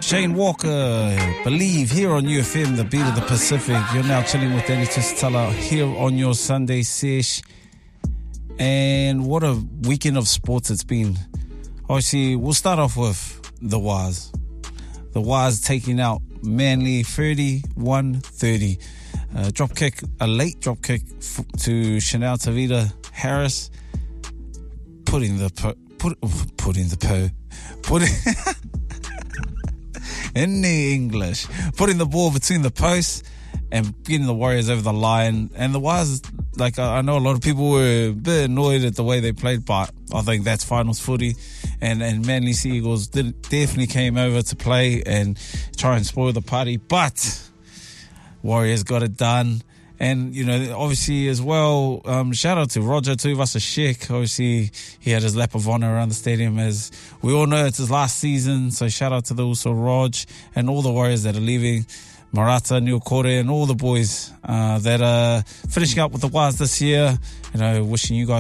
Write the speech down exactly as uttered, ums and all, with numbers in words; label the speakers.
Speaker 1: Shane Walker, Believe, here on U F M, the beat of the Pacific. You're now chilling with Danny Tusitala here on your Sunday sesh. And what a weekend of sports it's been. Obviously, we'll start off with the Waz. The Waz taking out Manly thirty-one thirty. Uh, drop kick, a late drop kick f- to Chanel Tavita Harris. Putting the po- put putting the po putting in the English, putting the ball between the posts and getting the Warriors over the line. And the Waz, like I, I know a lot of people were a bit annoyed at the way they played, but I think that's finals footy. And and Manly Sea Eagles did, definitely came over to play and try and spoil the party, but Warriors got it done. And, you know, obviously as well, um, shout out to Roger Tuivasa-Sheck. Obviously, he had his lap of honour around the stadium, as we all know it's his last season. So shout out to the also Rog and all the Warriors that are leaving. Marata, Neil Kore, and all the boys uh, that are finishing up with the Waz this year. You know, wishing you guys